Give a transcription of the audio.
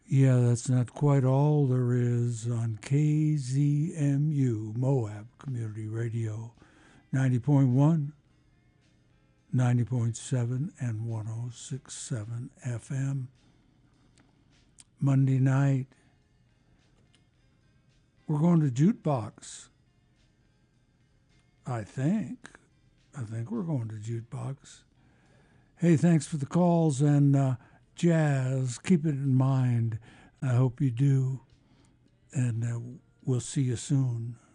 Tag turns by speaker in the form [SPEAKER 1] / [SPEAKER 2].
[SPEAKER 1] Yeah, that's not quite all there is on KZMU, Moab Community Radio, 90.1, 90.7, and 106.7 FM. Monday night, we're going to Jukebox, I think. I think we're going to Jukebox. Hey, thanks for the calls and Jazz. Keep it in mind. I hope you do. And we'll see you soon.